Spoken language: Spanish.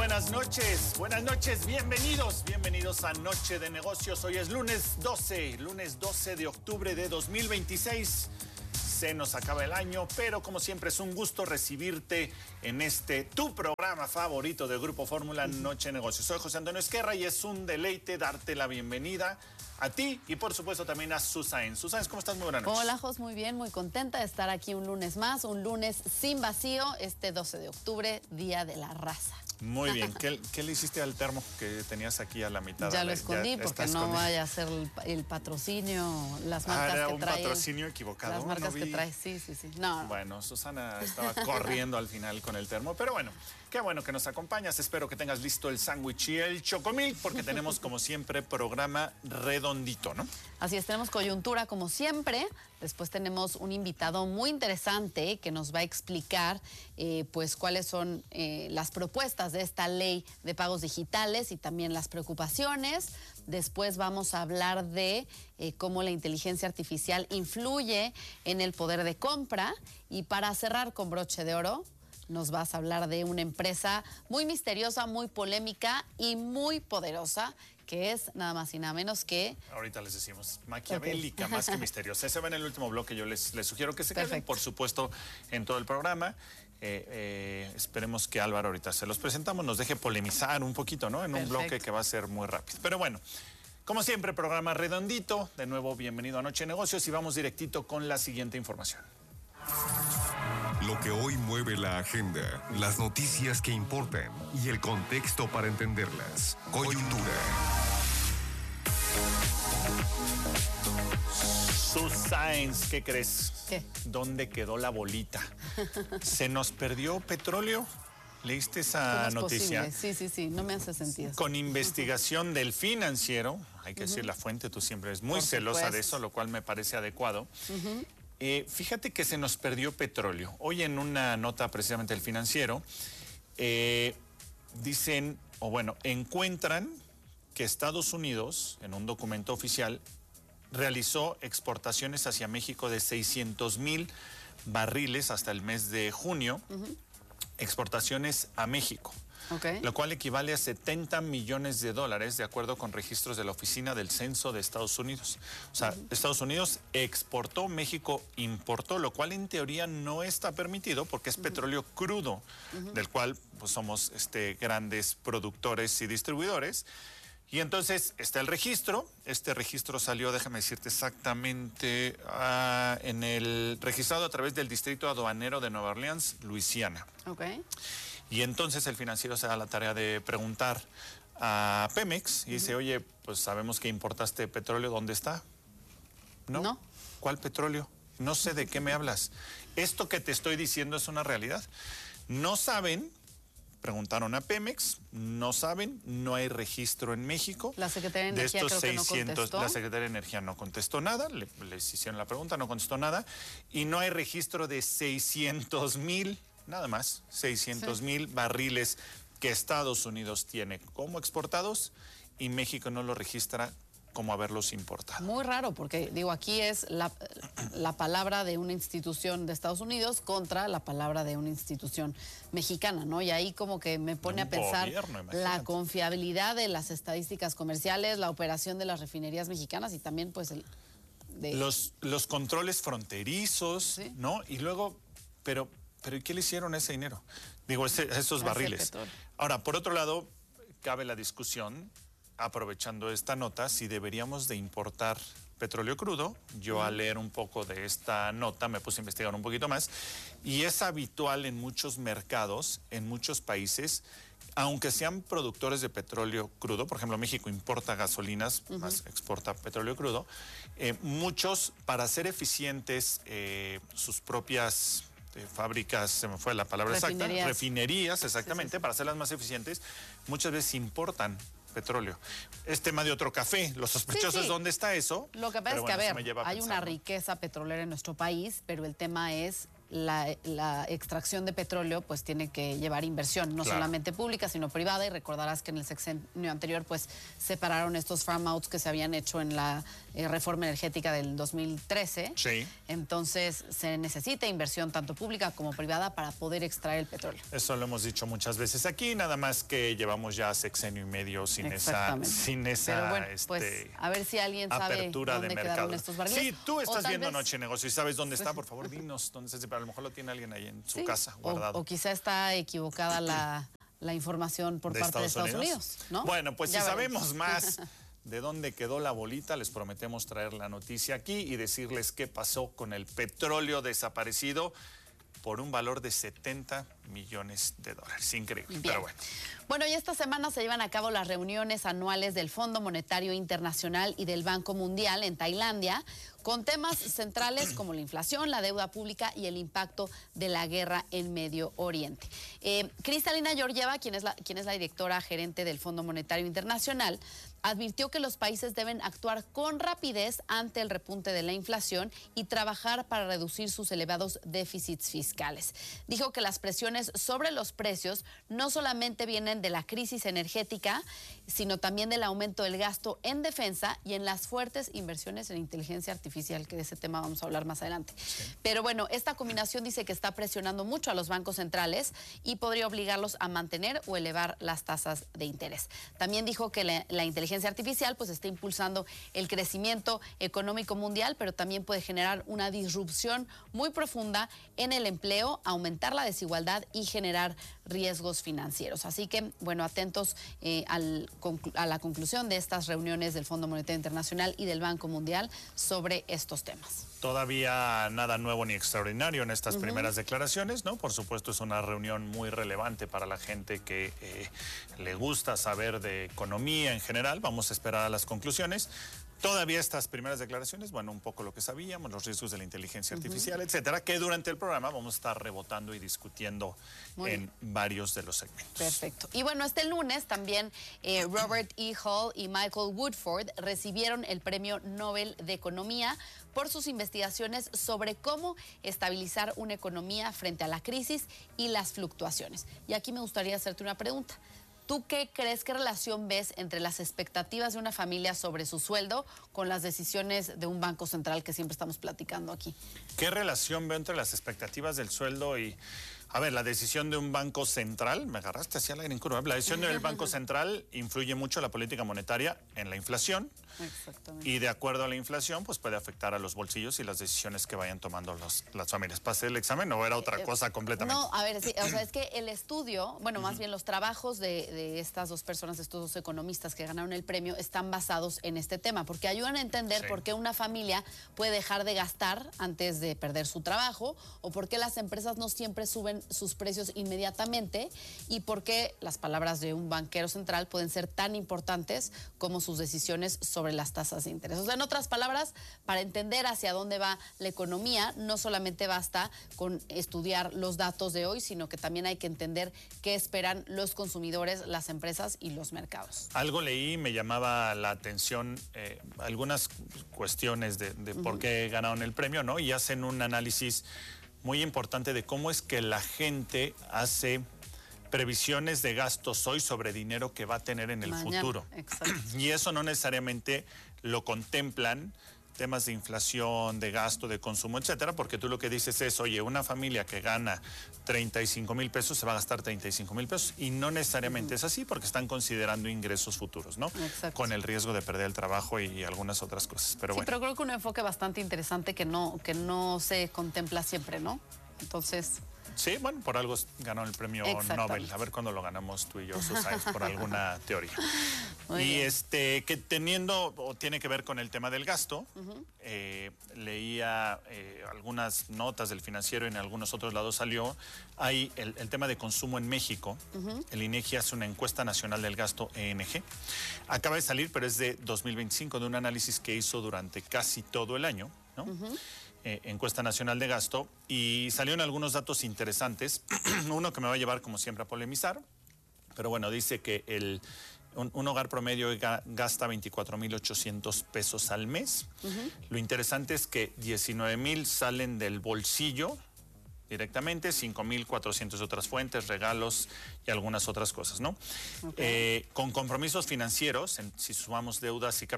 buenas noches, bienvenidos a Noche de Negocios. Hoy es lunes 12 de octubre de 2026. Se nos acaba el año, pero como siempre es un gusto recibirte en tu programa favorito del Grupo Fórmula, Noche de Negocios. Soy José Antonio Esquerra y es un deleite darte la bienvenida a ti y por supuesto también a Susan. Susan, ¿cómo estás? Muy buenas noches. Hola, Jos, muy bien, muy contenta de estar aquí un lunes más, un lunes sin vacío, 12 de octubre, Día de la Raza. Muy bien. ¿Qué le hiciste al termo que tenías aquí a la mitad? Ya lo escondí porque no vaya a ser el patrocinio, las marcas era que un trae. Patrocinio equivocado. Las marcas que trae, sí. No. Bueno, Susana estaba corriendo al final con el termo, pero bueno, qué bueno que nos acompañas. Espero que tengas listo el sándwich y el chocomil, porque tenemos como siempre programa redondito, ¿no? Así es, tenemos coyuntura como siempre. Después tenemos un invitado muy interesante que nos va a explicar pues cuáles son las propuestas de esta ley de pagos digitales y también las preocupaciones. Después vamos a hablar de cómo la inteligencia artificial influye en el poder de compra. Y para cerrar con broche de oro, nos vas a hablar de una empresa muy misteriosa, muy polémica y muy poderosa, que es nada más y nada menos que... Ahorita les decimos, maquiavélica, más que misteriosa. Ese va en el último bloque, yo les sugiero que se queden, Perfecto. por supuesto, en todo el programa. Esperemos que Álvaro ahorita se los presentamos, nos deje polemizar un poquito, ¿no? En un bloque que va a ser muy rápido. Pero bueno, como siempre, programa redondito. De nuevo, bienvenido a Noche de Negocios y vamos directito con la siguiente información. Lo que hoy mueve la agenda, las noticias que importan y el contexto para entenderlas. Coyuntura. Susan, ¿qué crees? ¿Qué? ¿Dónde quedó la bolita? ¿Se nos perdió petróleo? ¿Leíste esa noticia? Posible? Sí, no me hace sentido. Con investigación del Financiero, hay que decir la fuente, tú siempre eres muy celosa de eso, lo cual me parece adecuado. Fíjate que se nos perdió petróleo. Hoy en una nota precisamente del Financiero, dicen, encuentran que Estados Unidos, en un documento oficial, realizó exportaciones hacia México de 600,000 barriles hasta el mes de junio, exportaciones a México. Okay. Lo cual equivale a $70 millones de acuerdo con registros de la Oficina del Censo de Estados Unidos. O sea, Estados Unidos exportó, México importó, lo cual en teoría no está permitido porque es petróleo crudo, del cual pues, somos grandes productores y distribuidores. Y entonces está el registro. Este registro salió, déjame decirte exactamente, en el registrado a través del Distrito Aduanero de Nueva Orleans, Luisiana. Okay. Y entonces el Financiero se da la tarea de preguntar a Pemex y dice, oye, pues sabemos que importaste petróleo, ¿dónde está? No. ¿Cuál petróleo? No sé de qué me hablas. Esto que te estoy diciendo es una realidad. No saben, preguntaron a Pemex, no saben, no hay registro en México. La Secretaría de Energía creo que no contestó. La Secretaría de Energía no contestó nada, les hicieron la pregunta, no contestó nada. Y no hay registro de 600,000... Nada más, 600,000 barriles que Estados Unidos tiene como exportados y México no lo registra como haberlos importado. Muy raro, porque aquí es la palabra de una institución de Estados Unidos contra la palabra de una institución mexicana, ¿no? Y ahí como que me pone a pensar la confiabilidad de las estadísticas comerciales, la operación de las refinerías mexicanas y también pues los controles fronterizos, ¿sí? ¿no? Y luego, pero ¿y qué le hicieron a ese dinero? Digo, esos barriles. Ahora, por otro lado, cabe la discusión, aprovechando esta nota, si deberíamos de importar petróleo crudo. Yo al leer un poco de esta nota me puse a investigar un poquito más y es habitual en muchos mercados, en muchos países, aunque sean productores de petróleo crudo, por ejemplo, México importa gasolinas, más exporta petróleo crudo, muchos, para ser eficientes, sus propias fábricas, se me fue la palabra exacta, refinerías, exactamente, sí. Para hacerlas más eficientes, muchas veces importan petróleo. Es tema de otro café, los sospechosos, ¿dónde está eso? Lo que pasa es que, hay una riqueza petrolera en nuestro país, pero el tema es la extracción de petróleo pues tiene que llevar inversión, no solamente pública, sino privada, y recordarás que en el sexenio anterior pues separaron estos farm outs que se habían hecho en la reforma energética del 2013. Sí. Entonces se necesita inversión tanto pública como privada para poder extraer el petróleo. Eso lo hemos dicho muchas veces aquí, nada más que llevamos ya sexenio y medio sin esa Pero bueno, pues a ver si alguien sabe apertura dónde de quedaron mercado. estos barriles. Sí, tú estás viendo vez... Noche Negocio y sabes dónde está, por favor, dinos dónde está. A lo mejor lo tiene alguien ahí en su casa guardado. O quizá está equivocada la información por parte de Estados Unidos, ¿no? Bueno, pues ya si veremos. sabemos más de dónde quedó la bolita, les prometemos traer la noticia aquí y decirles qué pasó con el petróleo desaparecido por un valor de 70 millones de dólares. Increíble, Bien. pero bueno. Bueno, y esta semana se llevan a cabo las reuniones anuales del Fondo Monetario Internacional y del Banco Mundial en Tailandia, con temas centrales como la inflación, la deuda pública y el impacto de la guerra en Medio Oriente. Kristalina Georgieva, quien es la directora gerente del Fondo Monetario Internacional, advirtió que los países deben actuar con rapidez ante el repunte de la inflación y trabajar para reducir sus elevados déficits fiscales. Dijo que las presiones sobre los precios no solamente vienen de la crisis energética, sino también del aumento del gasto en defensa y en las fuertes inversiones en inteligencia artificial, que de ese tema vamos a hablar más adelante. Sí. Pero bueno, esta combinación dice que está presionando mucho a los bancos centrales y podría obligarlos a mantener o elevar las tasas de interés. También dijo que la inteligencia artificial pues está impulsando el crecimiento económico mundial, pero también puede generar una disrupción muy profunda en el empleo, aumentar la desigualdad y generar riesgos financieros. Así que, bueno, atentos a la conclusión de estas reuniones del Fondo Monetario Internacional y del Banco Mundial sobre estos temas. Todavía nada nuevo ni extraordinario en estas primeras declaraciones, ¿no? Por supuesto, es una reunión muy relevante para la gente que le gusta saber de economía en general. Vamos a esperar a las conclusiones. Todavía estas primeras declaraciones, bueno, un poco lo que sabíamos, los riesgos de la inteligencia artificial, etcétera, que durante el programa vamos a estar rebotando y discutiendo en varios de los segmentos. Perfecto. Y bueno, este lunes también Robert E. Hall y Michael Woodford recibieron el Premio Nobel de Economía por sus investigaciones sobre cómo estabilizar una economía frente a la crisis y las fluctuaciones. Y aquí me gustaría hacerte una pregunta. ¿Tú qué crees, qué relación ves entre las expectativas de una familia sobre su sueldo con las decisiones de un banco central que siempre estamos platicando aquí? ¿Qué relación veo entre las expectativas del sueldo y... A ver, la decisión de un banco central, me agarraste hacia el aire en curva, la decisión del banco central influye mucho la política monetaria en la inflación. Exactamente. Y de acuerdo a la inflación, pues puede afectar a los bolsillos y las decisiones que vayan tomando las familias. ¿Pasé el examen o era otra cosa completamente? No, a ver, sí, o sea, es que el estudio, bueno, más bien los trabajos de estas dos personas, estos dos economistas que ganaron el premio, están basados en este tema, porque ayudan a entender por qué una familia puede dejar de gastar antes de perder su trabajo, o por qué las empresas no siempre suben sus precios inmediatamente, y por qué las palabras de un banquero central pueden ser tan importantes como sus decisiones sobre las tasas de interés. O sea, en otras palabras, para entender hacia dónde va la economía, no solamente basta con estudiar los datos de hoy, sino que también hay que entender qué esperan los consumidores, las empresas y los mercados. Algo leí, me llamaba la atención algunas cuestiones de por qué ganaron el premio, ¿no? Y hacen un análisis muy importante de cómo es que la gente hace previsiones de gastos hoy sobre dinero que va a tener en el futuro. Exacto. Y eso no necesariamente lo contemplan temas de inflación, de gasto, de consumo, etcétera, porque tú lo que dices es, oye, una familia que gana 35,000 pesos se va a gastar 35,000 pesos, y no necesariamente es así, porque están considerando ingresos futuros, ¿no? Exacto. Con el riesgo de perder el trabajo y algunas otras cosas. Pero sí, bueno. pero creo que un enfoque bastante interesante que no se contempla siempre, ¿no? Entonces... Sí, bueno, por algo ganó el premio Nobel. A ver cuándo lo ganamos tú y yo, Susana, por alguna teoría. Muy y bien. que teniendo, o tiene que ver con el tema del gasto, leía algunas notas del Financiero y en algunos otros lados salió, hay el tema de consumo en México. El INEGI hace una encuesta nacional del gasto ENG. Acaba de salir, pero es de 2025, de un análisis que hizo durante casi todo el año, ¿no? Encuesta nacional de gasto, y salieron algunos datos interesantes. Uno que me va a llevar como siempre a polemizar, pero bueno, dice que un hogar promedio gasta 24,800 pesos al mes. Lo interesante es que 19,000 salen del bolsillo directamente, 5,400 de otras fuentes, regalos y algunas otras cosas, ¿no? Con compromisos financieros, si sumamos deudas y